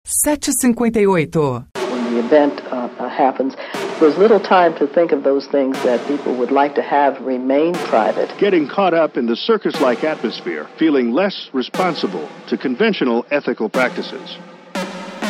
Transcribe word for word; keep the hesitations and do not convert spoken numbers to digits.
sete e cinquenta e oito. When the event uh, uh, happens, there's little time to think of those things that people would like to have remain private. Getting caught up in the circus-like atmosphere, feeling less responsible to conventional ethical practices.